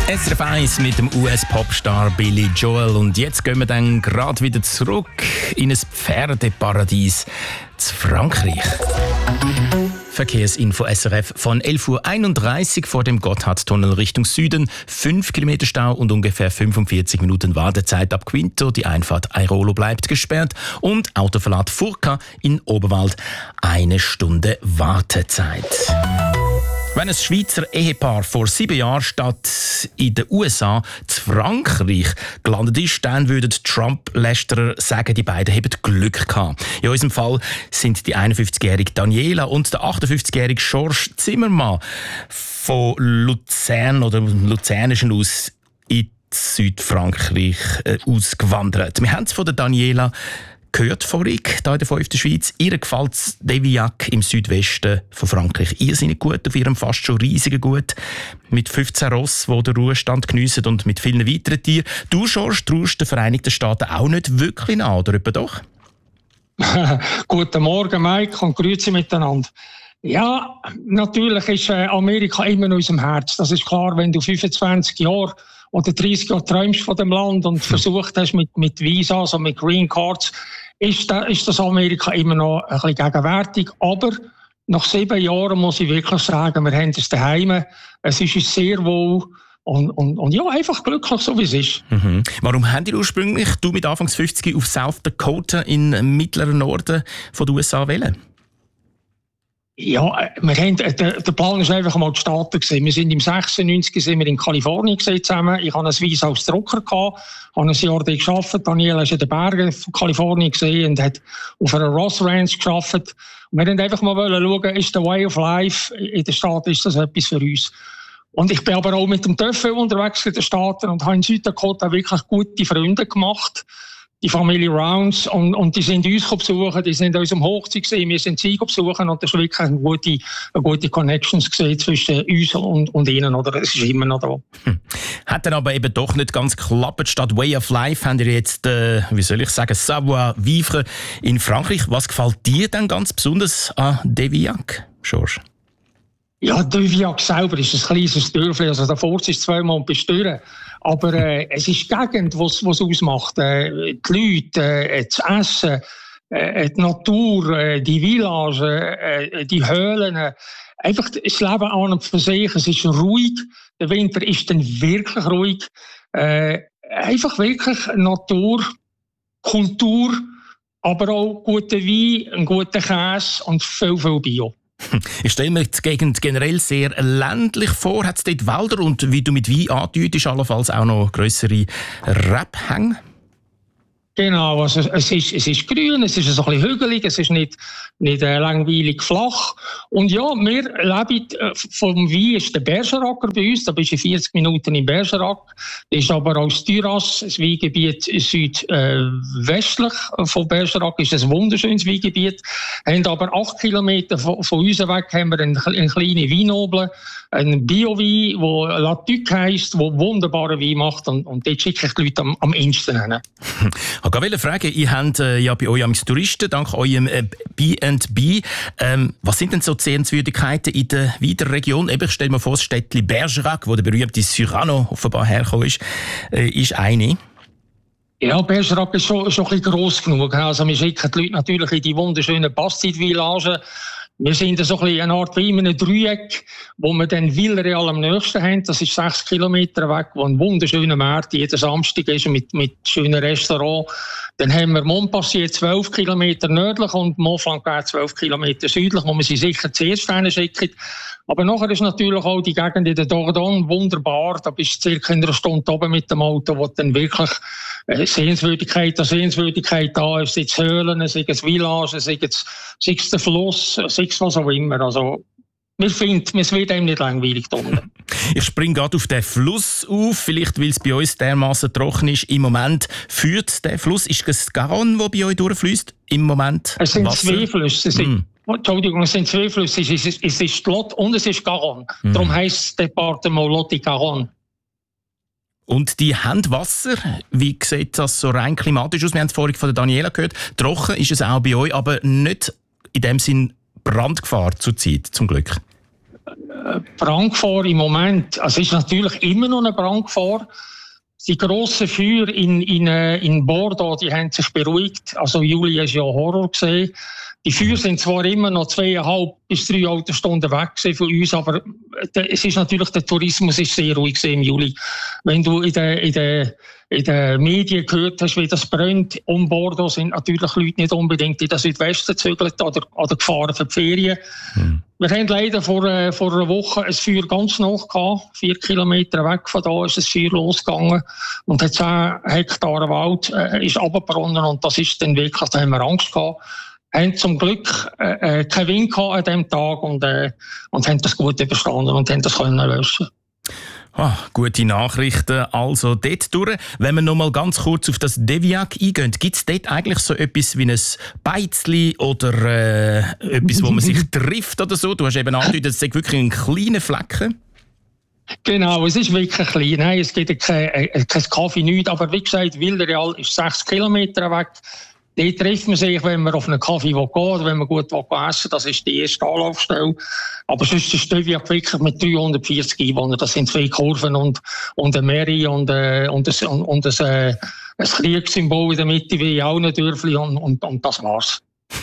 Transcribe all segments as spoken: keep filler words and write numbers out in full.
S R F eins mit dem U S-Popstar Billy Joel. Und jetzt gehen wir dann gerade wieder zurück in ein Pferdeparadies zu Frankreich. Verkehrsinfo S R F von elf Uhr einunddreißig vor dem Gotthardtunnel Richtung Süden. fünf Kilometer Stau und ungefähr fünfundvierzig Minuten Wartezeit ab Quinto. Die Einfahrt Airolo bleibt gesperrt. Und Autoverlad Furka in Oberwald. Eine Stunde Wartezeit. Wenn ein Schweizer Ehepaar vor sieben Jahren statt in den U S A zu Frankreich gelandet ist, dann würden Trump-Lästerer sagen, die beiden haben Glück gehabt. In unserem Fall sind die einundfünfzigjährige Daniela und der achtundfünfzigjährige George Zimmermann von Luzern oder Luzernischen aus in Südfrankreich äh, ausgewandert. Wir haben es von der Daniela gehört vorhin, hier in der fünften Schweiz. Ihr gefällt Devillac im Südwesten von Frankreich irrsinnig gut, auf ihrem fast schon riesigen Gut. Mit fünfzehn Ross, die den Ruhestand geniessen und mit vielen weiteren Tieren. Du, George, traust den Vereinigten Staaten auch nicht wirklich an, oder etwa doch? Guten Morgen, Mike, und grüezi miteinander. Ja, natürlich ist Amerika immer in unserem Herz. Das ist klar, wenn du fünfundzwanzig Jahre oder dreißig Jahre träumst von dem Land und versucht hast mit, mit Visas, also mit Green Cards, ist, da, ist das Amerika immer noch ein bisschen gegenwärtig. Aber nach sieben Jahren muss ich wirklich sagen, wir haben es daheim. Es ist uns sehr wohl und, und, und ja, einfach glücklich, so wie es ist. Mhm. Warum habt ihr ursprünglich, du mit Anfangs fünfzig, auf South Dakota im mittleren Norden von den U S A wählen? Ja, wir haben, der, der Plan war einfach mal die Staaten gewesen. Wir sind im sechsundneunzig sind wir in Kalifornien zusammen. Ich hatte ein Visa als Drucker, habe ein Jahr dort gearbeitet. Daniela war in den Bergen von Kalifornien und hat auf einer Ross Ranch gearbeitet. Und wir wollten einfach mal schauen, ist der Way of Life in den Staaten, ist das etwas für uns? Und ich bin aber auch mit dem Töffel unterwegs in den Staaten und habe in Süddakota wirklich gute Freunde gemacht. Die Familie Rounds, und, und die sind uns besuchen, die sind an unserem Hochzeit gewesen, wir sind sie besuchen, und das war wirklich eine gute, eine gute Connections zwischen uns und, und ihnen, oder? Es ist immer noch da. Hm. Hat dann aber eben doch nicht ganz geklappt. Statt Way of Life haben wir jetzt, äh, wie soll ich sagen, Savoir Vivre in Frankreich. Was gefällt dir denn ganz besonders an Devillac, George? Ja, Devillac selber ist ein kleines Dörfli, also davor ist es zweimal besteuert. Aber äh, es ist die Gegend, was es ausmacht. Äh, die Leute, äh, das Essen, äh, die Natur, äh, die Villagen, äh, die Höhlen. Äh, einfach das Leben an und für sich. Es ist ruhig. Der Winter ist dann wirklich ruhig. Äh, einfach wirklich Natur, Kultur, aber auch guter Wein, ein guter Käse und viel, viel Bio. Ich stelle mir die Gegend generell sehr ländlich vor. Hat es dort Wälder und, wie du mit Wein andeutest, allenfalls auch noch grössere Rebhänge? Genau, also es ist, es ist grün, es ist ein bisschen hügelig, es ist nicht, nicht äh, langweilig flach. Und ja, wir leben äh, vom Wein ist der Bergerac bei uns, da bist du vierzig Minuten im Bergerac. Das ist aber aus Tyras, das Weingebiet südwestlich äh, von Bergerac, ist ein wunderschönes Weingebiet. Wir haben aber acht Kilometer von, von uns weg haben wir einen, einen kleinen Weinobel, einen Bio-Wein, der La Tuque heisst, der wunderbaren Wein macht, und, und dort schicke ich die Leute am, am ehesten hin. Ich wollte fragen, ihr habt äh, ja bei euch als Touristen, dank eurem äh, B and B, ähm, was sind denn so die Sehenswürdigkeiten in der weiteren Region? Eben, ich stelle mir vor, das Städtchen Bergerac, wo der berühmte Cyrano offenbar hergekommen ist, äh, ist eine. Ja, Bergerac ist schon, schon ein bisschen gross genug. Also wir schicken die Leute natürlich in die wunderschönen Bastide-Villagen. Wir sind so ein bisschen eine Art wie in einem Dreieck, wo wir dann Villarreal am nächsten haben. Das ist sechs Kilometer weg, wo ein wunderschöner Markt jeden Samstag ist mit, mit schönen Restaurants. Dann haben wir Montpassier zwölf Kilometer nördlich und Montflanquin zwölf Kilometer südlich, wo wir sie sicher zuerst hinschicken. Aber nachher ist natürlich auch die Gegend in der Dordogne wunderbar. Da bist du circa in einer Stunde oben mit dem Auto, wo dann wirklich äh, Sehenswürdigkeit an Sehenswürdigkeit da ist. Sei es Höhlen, sei es Villagen, sei es, sei es der Fluss, sei es was auch immer. Also, wir finden, es wird einem nicht langweilig da unten. Ich springe gerade auf den Fluss auf, vielleicht weil es bei uns dermaßen trocken ist. Im Moment führt der Fluss, ist es Garonne, der bei euch durchfließt? Im Moment Es sind Wasser? zwei Flüsse. Es sind, mm. Entschuldigung, es sind zwei Flüsse. Es ist, es ist Lot und es ist Garonne. Mm. Darum heisst es Departement Lot-et-Garonne. Und die haben Wasser. Wie sieht das so rein klimatisch aus? Wir haben es vorhin von der Daniela gehört. Trocken ist es auch bei euch, aber nicht in dem Sinn Brandgefahr zurzeit, zum Glück. äh, Brandgefahr im Moment, also es ist natürlich immer noch eine Brandgefahr. Die grossen Feuer in, in, in Bordeaux, die haben sich beruhigt. Also Juli ist ja Horror gesehen. Die Feuer sind zwar immer noch zweieinhalb bis drei Autostunden weg von uns, aber es ist natürlich, der Tourismus ist sehr ruhig im Juli. Wenn du in den, in den, in den Medien gehört hast, wie das brennt, um Bordeaux sind natürlich Leute nicht unbedingt in den Südwesten gezögert oder, oder gefahren für die Ferien. Hm. Wir haben leider vor, äh, vor einer Woche ein Feuer ganz nah gehabt. Vier Kilometer weg von da ist das Feuer losgegangen. Und hat zehn Hektar Wald äh, ist runtergebrannt und das ist dann wirklich, da haben wir Angst gehabt. Haben zum Glück äh, keinen Wind gehabt an diesem Tag und, äh, und haben das gut überstanden und haben das können lösen. Ah, gute Nachrichten. Also dort durch. Wenn wir noch mal ganz kurz auf das Deviac eingehen, gibt es dort eigentlich so etwas wie ein Beizli oder äh, etwas, wo man sich trifft oder so? Du hast eben angedeutet, es ist wirklich ein kleiner Flecken. Genau, es ist wirklich klein. Nein, es gibt kein, kein Kaffee, nichts. Aber wie gesagt, Villarreal ist sechs Kilometer weg. Dort trifft man sich, wenn man auf einen Kaffee geht oder wenn man gut essen will. Das ist die erste Anlaufstelle. Aber sonst ist Deviac wirklich mit dreihundertvierzig Einwohnern. Das sind zwei Kurven und, und eine Mairie und, äh, und, ein, und, und ein, äh, ein Kriegssymbol in der Mitte wie auch ein Dörfli und, und, und das war's.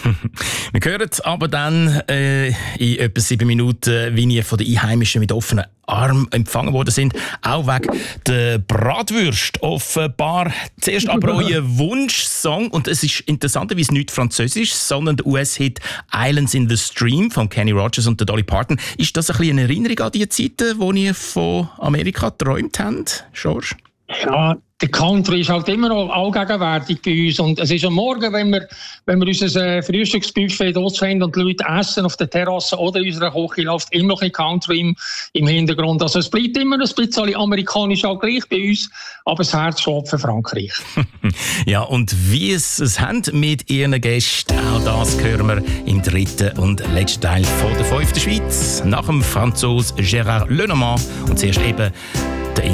Wir hören aber dann äh, in etwa sieben Minuten, wie ihr von den Einheimischen mit offenen Armen empfangen worden sind. Auch wegen der Bratwürste offenbar. Zuerst aber euer Wunschsong. Und es ist interessanterweise nicht französisch, sondern der U S-Hit «Islands in the Stream» von Kenny Rogers und der Dolly Parton. Ist das ein bisschen eine Erinnerung an die Zeiten, wo ihr von Amerika geträumt habt, George? Ja, der Country ist halt immer noch allgegenwärtig bei uns. Und es ist am Morgen, wenn wir, wenn wir unser Frühstücksbuffet dort haben und die Leute essen auf der Terrasse oder in unserer Küche, läuft immer noch ein Country im, im Hintergrund. Also es bleibt immer ein bisschen amerikanisch auch gleich bei uns, aber das Herz schlägt für Frankreich. Ja, und wie es es haben mit ihren Gästen, auch das hören wir im dritten und letzten Teil von der fünften Schweiz. Nach dem Franzos Gérard Lenormand und zuerst eben